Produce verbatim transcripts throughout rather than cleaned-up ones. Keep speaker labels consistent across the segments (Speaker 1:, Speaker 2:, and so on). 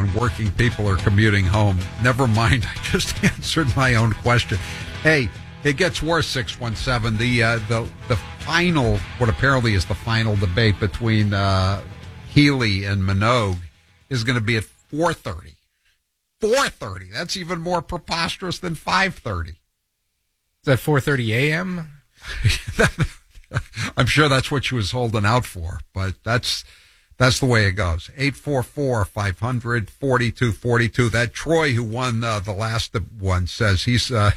Speaker 1: and working people are commuting home. Never mind, I just answered my own question. Hey, it gets worse, six one seven. The, uh, the, the final, what apparently is the final debate between uh, Healy and Minogue is going to be at four thirty. four thirty. That's even more preposterous than five thirty.
Speaker 2: Is that four thirty a.m.?
Speaker 1: I'm sure that's what she was holding out for, but that's that's the way it goes. eight four four, five hundred, forty-two forty-two. That Troy who won uh, the last one says he's uh,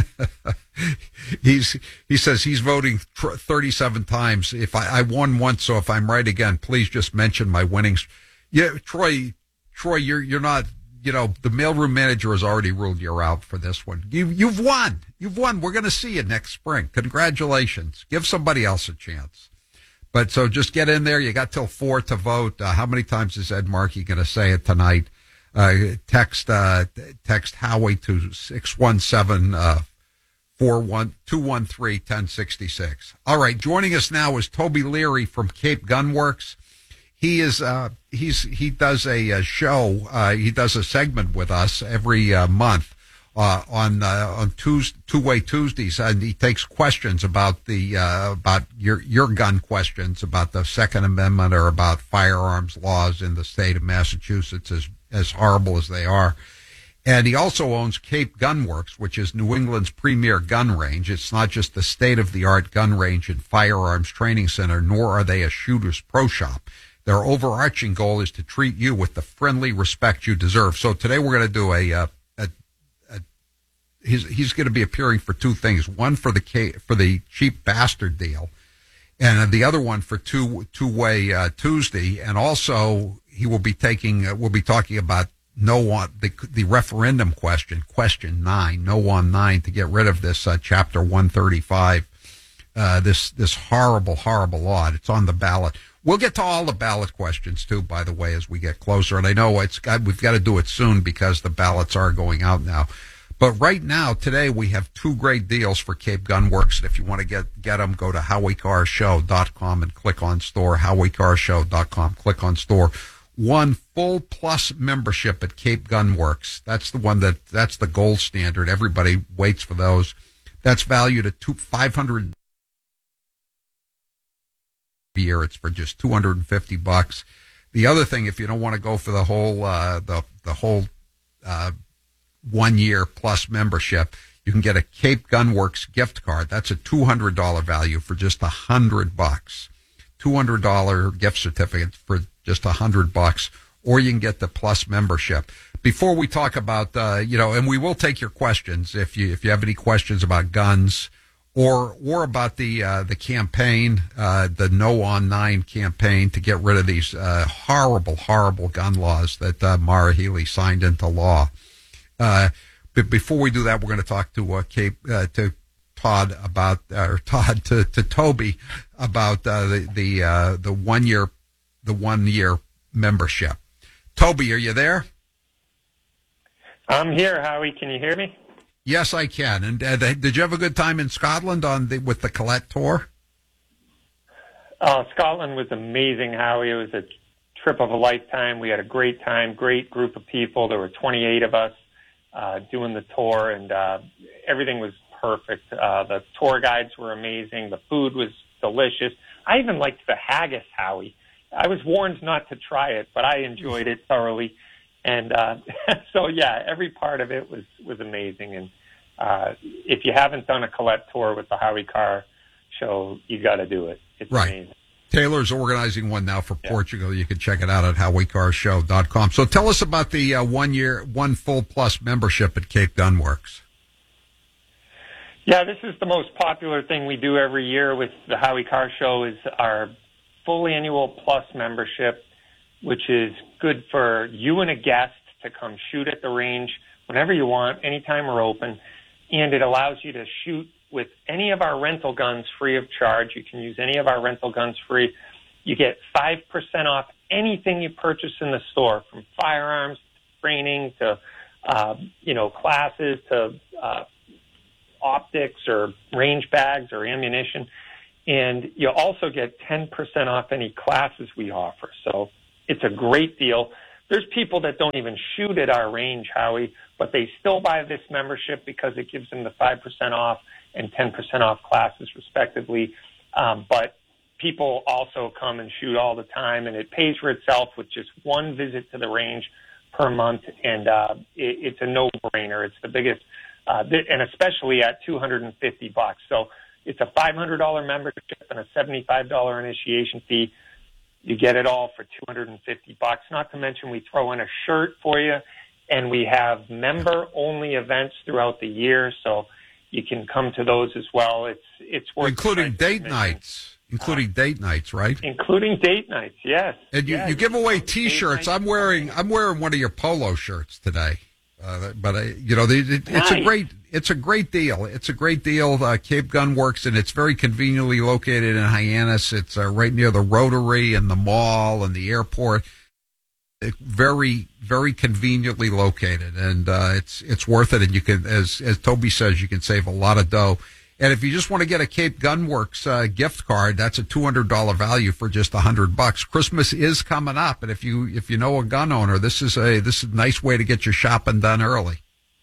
Speaker 1: he's he says he's voting tr- thirty-seven times. If I, I won once, so if I'm right again, please just mention my winnings. Yeah, Troy, Troy, you're you're not. You know, the mailroom manager has already ruled you out for this one. You, you've won. You've won. We're going to see you next spring. Congratulations. Give somebody else a chance. But so just get in there. You got till four to vote. Uh, how many times is Ed Markey going to say it tonight? Uh, text, uh, text Howie to six one seven, uh, four one, two one three, one oh six six. All right. Joining us now is Toby Leary from Cape Gunworks. He is, uh, he's, he does a, a show, uh, he does a segment with us every, uh, month, uh, on, uh, on Tuesday, two-way Tuesdays, and he takes questions about the, uh, about your, your gun questions about the Second Amendment or about firearms laws in the state of Massachusetts, as, as horrible as they are. And he also owns Cape Gunworks, which is New England's premier gun range. It's not just the state-of-the-art gun range and firearms training center, nor are they a shooter's pro shop. Their overarching goal is to treat you with the friendly respect you deserve. So today we're going to do a, uh, a, a he's, he's going to be appearing for two things. One for the, for the cheap bastard deal, and the other one for two, two-way, uh, Tuesday. And also he will be taking, uh, we'll be talking about no on, the, the referendum question, question nine, no on nine, to get rid of this, uh, chapter one thirty-five, uh, this, this horrible, horrible law. It's on the ballot. We'll get to all the ballot questions, too, by the way, as we get closer. And I know it's got, we've got to do it soon because the ballots are going out now. But right now, today, we have two great deals for Cape Gunworks. And if you want to get, get them, go to howie car show dot com and click on store, howie car show dot com, click on store. One full plus membership at Cape Gunworks. That's the one that, that's the gold standard. Everybody waits for those. That's valued at two, five hundred year. It's for just two hundred fifty bucks. The other thing, if you don't want to go for the whole, uh, the, the whole, uh, one year plus membership, you can get a Cape Gunworks gift card. That's a two hundred dollars value for just a hundred bucks. two hundred dollars gift certificate for just a hundred bucks, or you can get the plus membership. Before we talk about, uh, you know, and we will take your questions if you, if you have any questions about guns, or or about the uh, the campaign, uh, the No on Nine campaign to get rid of these uh, horrible, horrible gun laws that uh, Maura Healey signed into law. Uh, but before we do that, we're going to talk to uh, Cape uh, to Todd about uh, or Todd to, to Toby about uh, the the uh, the one year the one year membership. Toby, are you there?
Speaker 3: I'm here, Howie. Can you hear me?
Speaker 1: Yes, I can. And uh, did you have a good time in Scotland on the with the Colette tour?
Speaker 3: Uh, Scotland was amazing, Howie. It was a trip of a lifetime. We had a great time, great group of people. There were twenty-eight of us uh, doing the tour, and uh, everything was perfect. Uh, the tour guides were amazing. The food was delicious. I even liked the haggis, Howie. I was warned not to try it, but I enjoyed it thoroughly. And uh, so, yeah, every part of it was, was amazing. And uh, if you haven't done a Colette tour with the Howie Carr show, you got to do it. It's
Speaker 1: right.
Speaker 3: amazing.
Speaker 1: Taylor's organizing one now for
Speaker 3: yeah.
Speaker 1: Portugal. You can check it out at howie car show dot com. So tell us about the uh, one year, one full plus membership at Cape Gunworks.
Speaker 3: Yeah, this is the most popular thing we do every year with the Howie Carr show is our full annual plus membership, which is good for you and a guest to come shoot at the range whenever you want, anytime we're open. And it allows you to shoot with any of our rental guns free of charge. You can use any of our rental guns free. You get five percent off anything you purchase in the store, from firearms, training, to, uh, you know, classes, to uh, optics or range bags or ammunition. And you also get ten percent off any classes we offer. So it's a great deal. There's people that don't even shoot at our range, Howie, but they still buy this membership because it gives them the five percent off and ten percent off classes, respectively. Um, but people also come and shoot all the time, and it pays for itself with just one visit to the range per month, and uh, it, it's a no-brainer. It's the biggest, uh, th- and especially at two hundred fifty bucks. So it's a five hundred dollars membership and a seventy-five dollars initiation fee. You get it all for two hundred fifty bucks. Not to mention we throw in a shirt for you, and we have member-only events throughout the year, so you can come to those as well. It's it's worth
Speaker 1: including date nights. Including uh, date nights, right?
Speaker 3: Including date nights, yes.
Speaker 1: And you,
Speaker 3: yeah,
Speaker 1: you give away T-shirts. I'm wearing I'm wearing one of your polo shirts today, uh, but uh, you know it, it, it's nice. a great it's a great deal. It's a great deal. Uh, Cape Gun Works, and it's very conveniently located in Hyannis. It's uh, right near the Rotary and the mall and the airport. It, very very conveniently located, and uh, it's it's worth it. And you can, as as Toby says, you can save a lot of dough. And if you just want to get a Cape Gun Works uh, gift card, that's a two hundred dollars value for just one hundred bucks. Christmas is coming up, and if you if you know a gun owner, this is a this is a nice way to get your shopping done early.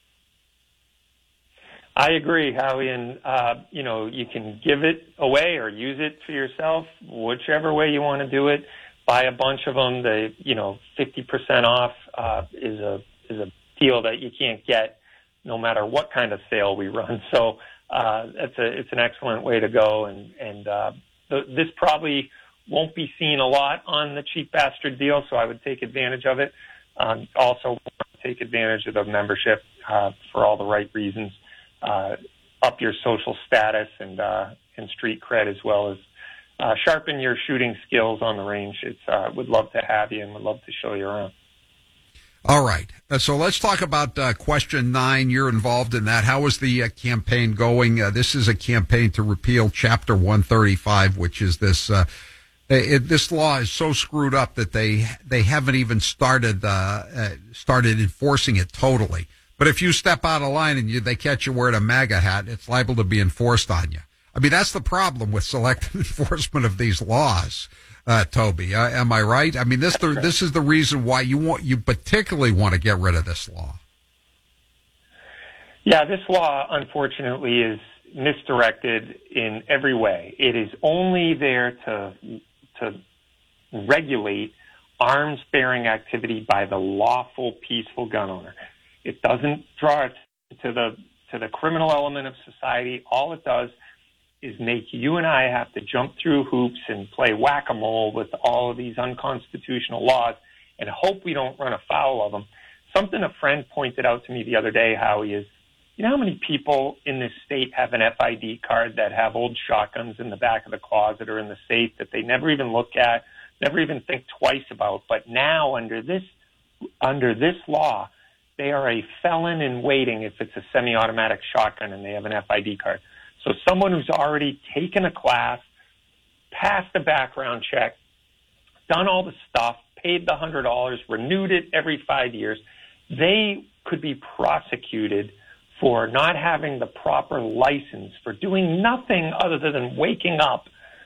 Speaker 3: I agree, Howie, and uh, you know you can give it away or use it for yourself, whichever way you want to do it. Buy a bunch of them. They you know fifty percent off uh, is a is a deal that you can't get no matter what kind of sale we run. So. Uh, it's a, it's an excellent way to go, and, and, uh, th- this probably won't be seen a lot on the Cheap Bastard deal, so I would take advantage of it. Um, also take advantage of the membership, uh, for all the right reasons, uh, up your social status and, uh, and street cred, as well as, uh, sharpen your shooting skills on the range. It's, uh, would love to have you and would love to show you around.
Speaker 1: All right. Uh, so let's talk about uh, question nine. You're involved in that. How is the uh, campaign going? Uh, this is a campaign to repeal Chapter one thirty-five, which is this. Uh, it, this law is so screwed up that they they haven't even started uh, uh, started enforcing it totally. But if you step out of line and you, they catch you wearing a MAGA hat, it's liable to be enforced on you. I mean, that's the problem with selective enforcement of these laws. Uh, Toby, uh, am I right? I mean, this the, this is the reason why you want you particularly want to get rid of this law.
Speaker 3: Yeah, this law, unfortunately, is misdirected in every way. It is only there to to regulate arms-bearing activity by the lawful, peaceful gun owner. It doesn't draw it to the to the criminal element of society. All it does is make you and I have to jump through hoops and play whack-a-mole with all of these unconstitutional laws and hope we don't run afoul of them. Something a friend pointed out to me the other day, Howie, is, you know how many people in this state have an F I D card that have old shotguns in the back of the closet or in the safe that they never even look at, never even think twice about, but now under this under this law, they are a felon in waiting if it's a semi-automatic shotgun and they have an F I D card. So someone who's already taken a class, passed a background check, done all the stuff, paid the one hundred dollars, renewed it every five years, they could be prosecuted for not having the proper license, for doing nothing other than waking up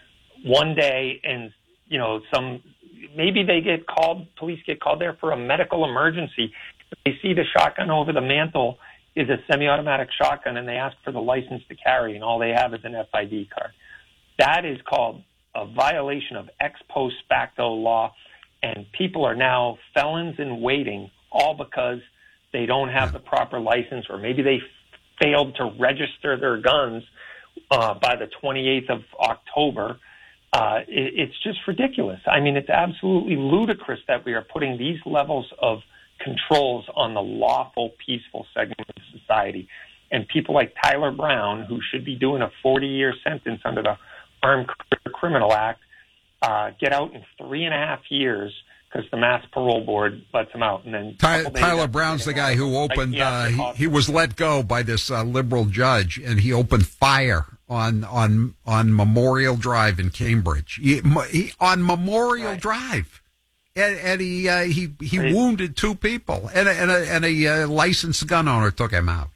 Speaker 3: one day and, you know, some maybe they get called, police get called there for a medical emergency. They see the shotgun over the mantle is a semi-automatic shotgun, and they ask for the license to carry, and all they have is an F I D card. That is called a violation of ex post facto law, and people are now felons in waiting, all because they don't have the proper license, or maybe they failed to register their guns uh, by the twenty-eighth of October. Uh, it, it's just ridiculous. I mean, it's absolutely ludicrous that we are putting these levels of controls on the lawful, peaceful segment of society. And people like Tyler Brown, who should be doing a forty-year sentence under the Armed Criminal Act, uh, get out in three and a half years because the Mass Parole Board lets him out. And then
Speaker 1: Ty- Tyler Brown's the guy who opened, uh, he, he was let go by this uh, liberal judge, and he opened fire on on on Memorial Drive in Cambridge. He, he, on Memorial right. Drive. And, and he uh, he he right. wounded two people, and a, and a, and a uh, licensed gun owner took him out.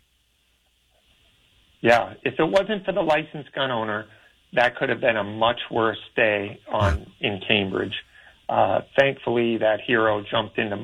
Speaker 3: Yeah, if it wasn't for the licensed gun owner, that could have been a much worse day on in Cambridge. Uh, thankfully, that hero jumped into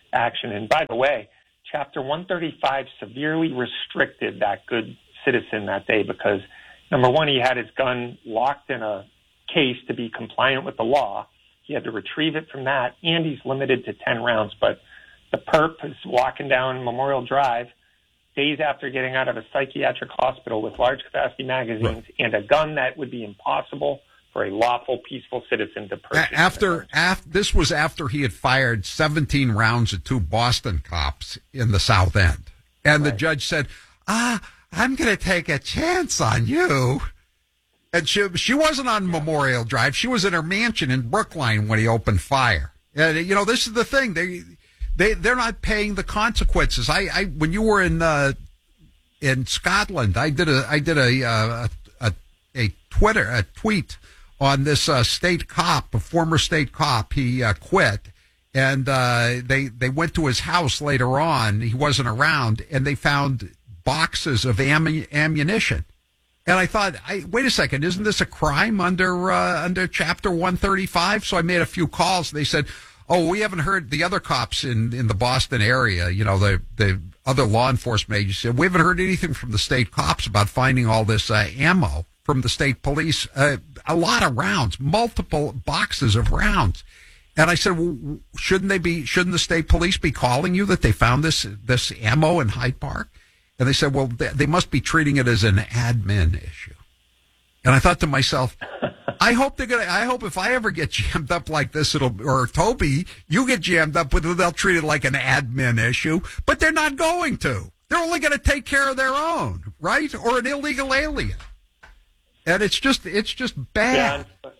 Speaker 3: action. And by the way, Chapter one thirty-five severely restricted that good citizen that day because, number one, he had his gun locked in a case to be compliant with the law. He had to retrieve it from that, and he's limited to ten rounds. But the perp is walking down Memorial Drive days after getting out of a psychiatric hospital with large-capacity magazines right. and a gun that would be impossible for a lawful, peaceful citizen to purchase.
Speaker 1: After, after this was after he had fired seventeen rounds at two Boston cops in the South End, and right. the judge said, "Ah, I'm going to take a chance on you." And she she wasn't on Memorial Drive; she was in her mansion in Brookline when he opened fire. And you know, this is the thing; they they they're not paying the consequences. I, I when you were in uh, in Scotland, I did a I did a uh, a, a Twitter a tweet. on this uh, state cop, a former state cop. He uh, quit, and uh, they they went to his house later on. He wasn't around, and they found boxes of am- ammunition. And I thought, I, wait a second, isn't this a crime under uh, under Chapter one thirty-five? So I made a few calls. They said, oh, we haven't heard the other cops in, in the Boston area, you know, the the other law enforcement agencies said, we haven't heard anything from the state cops about finding all this uh, ammo from the state police. Uh, a lot of rounds, multiple boxes of rounds. And I said, well, shouldn't they be, shouldn't the state police be calling you that they found this, this ammo in Hyde Park? And they said, well, they, they must be treating it as an admin issue. And I thought to myself, I hope they're going to, I hope if I ever get jammed up like this, it'll, or Toby, you get jammed up with it, they'll treat it like an admin issue, but they're not going to. They're only going to take care of their own, right? Or an illegal alien. And it's just, it's just bad.
Speaker 3: Yeah,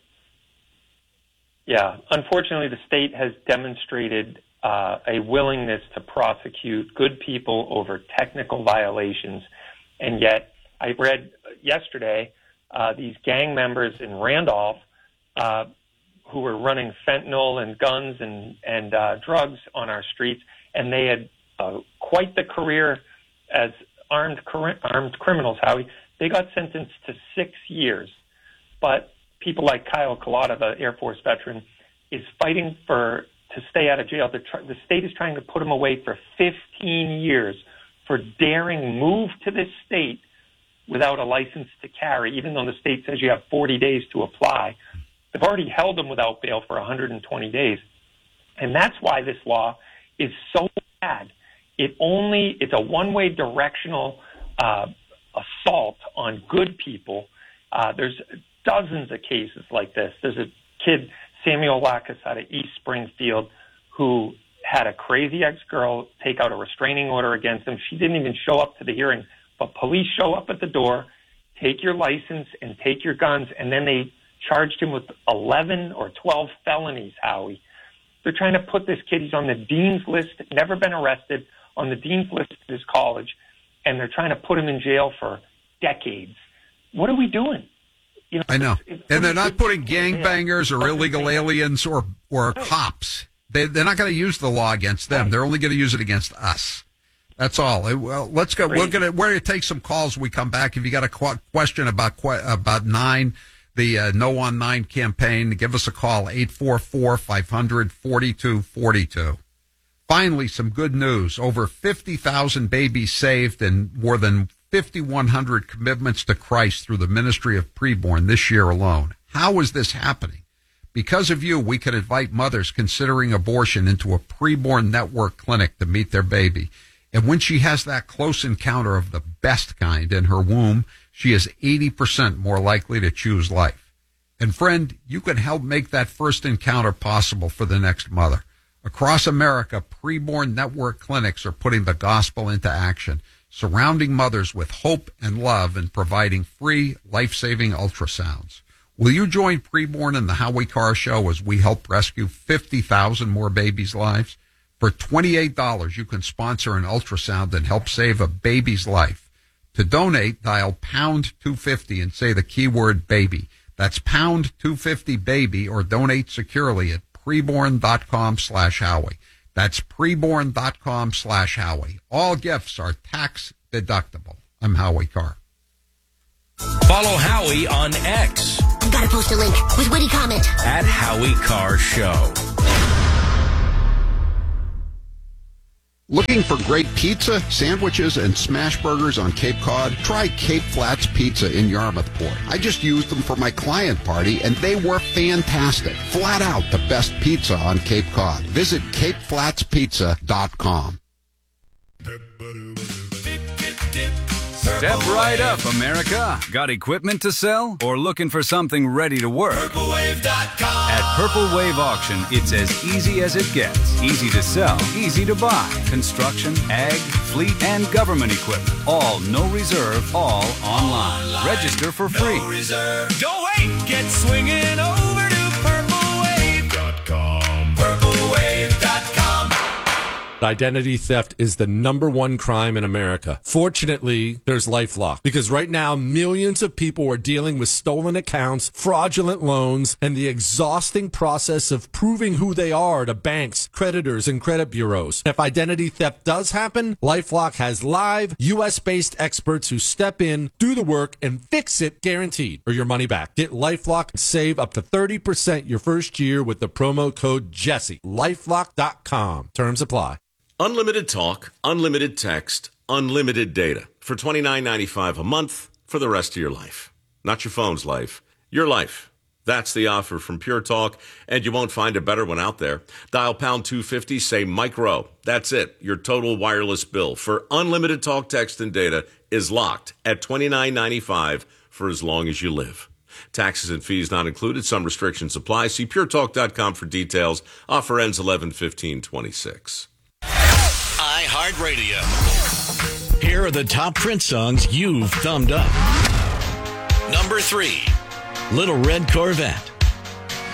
Speaker 3: yeah. Unfortunately, the state has demonstrated uh, a willingness to prosecute good people over technical violations. And yet, I read yesterday, uh, these gang members in Randolph uh, who were running fentanyl and guns and, and uh, drugs on our streets, and they had uh, quite the career as armed, armed criminals, Howie. They got sentenced to six years, but people like Kyle Collada, the Air Force veteran, is fighting for to stay out of jail. The, tr- the state is trying to put him away for fifteen years for daring move to this state without a license to carry, even though the state says you have forty days to apply. They've already held him without bail for one hundred twenty days. And that's why this law is so bad. It only, it's a one-way directional uh, assault on good people. Uh, there's dozens of cases like this. There's a kid, Samuel Lackas, out of East Springfield, who had a crazy ex-girl take out a restraining order against him. She didn't even show up to the hearing, but police show up at the door, take your license and take your guns, and then they charged him with eleven or twelve felonies, Howie. They're trying to put this kid, he's on the dean's list, never been arrested, on the dean's list at his college, and they're trying to put him in jail for decades. What are we doing? You know,
Speaker 1: I know.
Speaker 3: It's, it's,
Speaker 1: and they're not
Speaker 3: it's,
Speaker 1: putting gangbangers or illegal aliens or, or cops. They, they're not going to use the law against them. Right. They're only going to use it against us. That's all. Well, let's go. Great. We're going to, we're going to take some calls when we come back. If you got a qu- question about, about nine, the uh, No on Nine campaign, give us a call, eight four four, five hundred, forty-two forty-two. Finally, some good news. Over fifty thousand babies saved and more than fifty-one hundred commitments to Christ through the ministry of preborn this year alone. How is this happening? Because of you, we could invite mothers considering abortion into a preborn network clinic to meet their baby. And when she has that close encounter of the best kind in her womb, she is eighty percent more likely to choose life. And friend, you can help make that first encounter possible for the next mother. Across America, preborn network clinics are putting the gospel into action, surrounding mothers with hope and love and providing free, life-saving ultrasounds. Will you join Preborn and the Howie Carr Show as we help rescue fifty thousand more babies' lives? For twenty-eight dollars, you can sponsor an ultrasound and help save a baby's life. To donate, dial pound two fifty and say the keyword baby. That's pound two fifty baby, or donate securely at preborn.com slash Howie. That's preborn.com slash Howie. All gifts are tax deductible. I'm Howie Carr.
Speaker 4: Follow Howie on X.
Speaker 5: I've got to post a link with witty comment.
Speaker 4: At Howie Carr Show.
Speaker 6: Looking for great pizza, sandwiches, and smash burgers on Cape Cod? Try Cape Flats Pizza in Yarmouthport. I just used them for my client party, and they were fantastic. Flat out the best pizza on Cape Cod. Visit cape flats pizza dot com.
Speaker 7: Step right up, America. Got equipment to sell or looking for something ready to work? Purple Wave dot com. At Purple Wave Auction, it's as easy as it gets. Easy to sell, easy to buy. Construction, ag, fleet, and government equipment. All no reserve, all online. online. Register for free. No reserve. Don't wait. Get swinging over to purple wave dot com. purple wave dot com.
Speaker 8: Identity theft is the number one crime in America. Fortunately, there's LifeLock, because right now millions of people are dealing with stolen accounts, fraudulent loans, and the exhausting process of proving who they are to banks, creditors, and credit bureaus. If identity theft does happen, LifeLock has live U S-based experts who step in, do the work, and fix it guaranteed, or your money back. Get LifeLock and save up to thirty percent your first year with the promo code Jesse. lifelock dot com. Terms apply.
Speaker 9: Unlimited talk, unlimited text, unlimited data for twenty-nine ninety-five a month for the rest of your life. Not your phone's life, your life. That's the offer from Pure Talk, and you won't find a better one out there. Dial pound two fifty, say Mike Rowe. That's it. Your total wireless bill for unlimited talk, text, and data is locked at twenty-nine ninety-five for as long as you live. Taxes and fees not included. Some restrictions apply. See pure talk dot com for details. Offer ends eleven fifteen twenty-six.
Speaker 4: iHeartRadio. Here are the top Prince songs you've thumbed up. Number three, Little Red Corvette.